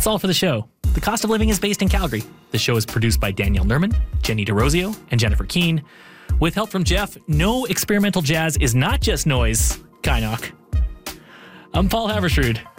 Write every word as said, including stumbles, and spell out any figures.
That's all for the show. The Cost of Living is based in Calgary. The show is produced by Danielle Nerman, Jenny DeRosio, and Jennifer Keane. With help from Jeff, no experimental jazz is not just noise. Kynoch. I'm Paul Haversrud.